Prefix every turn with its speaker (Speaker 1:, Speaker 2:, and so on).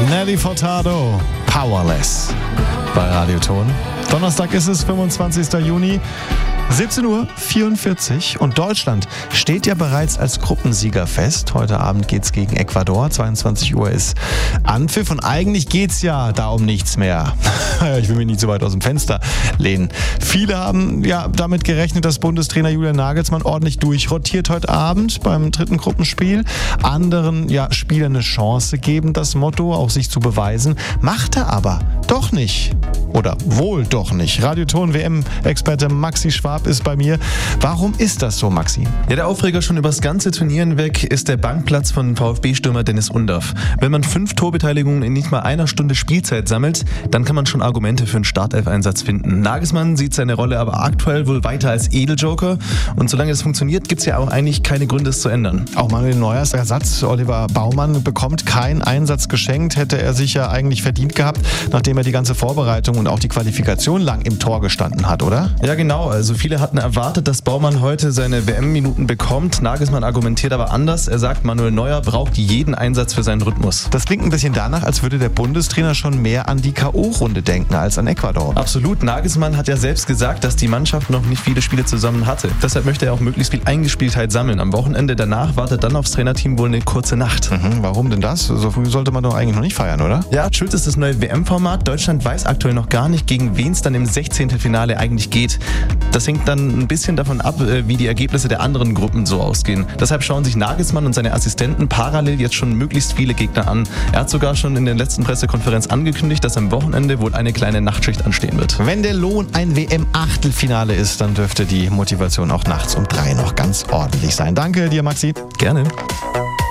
Speaker 1: Nelly Furtado, Powerless bei Radioton. Donnerstag ist es, 25. Juni, 17:44 Uhr und Deutschland steht ja bereits als Gruppensieger fest. Heute Abend geht's gegen Ecuador, 22 Uhr ist Anpfiff und eigentlich geht's ja da um nichts mehr. Ich will mich nicht so weit aus dem Fenster lehnen. Viele haben ja damit gerechnet, dass Bundestrainer Julian Nagelsmann ordentlich durchrotiert heute Abend beim dritten Gruppenspiel. Anderen Spielern eine Chance geben, das Motto, auch sich zu beweisen. Macht er aber doch nicht. Oder wohl doch nicht. Radioton WM-Experte Maxi Schwab ist bei mir. Warum ist das so, Maxi?
Speaker 2: Ja, der Aufreger schon übers ganze Turnier hinweg ist der Bankplatz von VfB-Stürmer Dennis Undaff. Wenn man 5 Torbeteiligungen in nicht mal einer Stunde Spielzeit sammelt, dann kann man schon Argumente für einen Startelf-Einsatz finden. Nagelsmann sieht seine Rolle aber aktuell wohl weiter als Edeljoker. Und solange das funktioniert, gibt es ja auch eigentlich keine Gründe, es zu ändern.
Speaker 1: Auch Manuel Neuers Ersatz, Oliver Baumann, bekommt keinen Einsatz geschenkt. Hätte er sich ja eigentlich verdient gehabt, nachdem er die ganze Vorbereitung und auch die Qualifikation lang im Tor gestanden hat, oder?
Speaker 2: Ja, genau. Also viele hatten erwartet, dass Baumann heute seine WM-Minuten bekommt. Nagelsmann argumentiert aber anders. Er sagt, Manuel Neuer braucht jeden Einsatz für seinen Rhythmus.
Speaker 1: Das klingt ein bisschen danach, als würde der Bundestrainer schon mehr an die K.O.-Runde denken als an Ecuador.
Speaker 2: Absolut. Nagelsmann hat ja selbst gesagt, dass die Mannschaft noch nicht viele Spiele zusammen hatte. Deshalb möchte er auch möglichst viel Eingespieltheit sammeln. Am Wochenende danach wartet dann aufs Trainerteam wohl eine kurze Nacht.
Speaker 1: Warum denn das? So früh sollte man doch eigentlich noch nicht feiern, oder?
Speaker 2: Ja, schuld ist das neue WM-Format. Deutschland weiß aktuell noch gar nicht, gegen wen es dann im 16. Finale eigentlich geht. Das hängt dann ein bisschen davon ab, wie die Ergebnisse der anderen Gruppen so ausgehen. Deshalb schauen sich Nagelsmann und seine Assistenten parallel jetzt schon möglichst viele Gegner an. Er hat sogar schon in der letzten Pressekonferenz angekündigt, dass am Wochenende wohl eine kleine Nachtschicht anstehen wird.
Speaker 1: Wenn der Lohn ein WM-Achtelfinale ist, dann dürfte die Motivation auch nachts um 3 noch ganz ordentlich sein. Danke dir, Maxi.
Speaker 2: Gerne.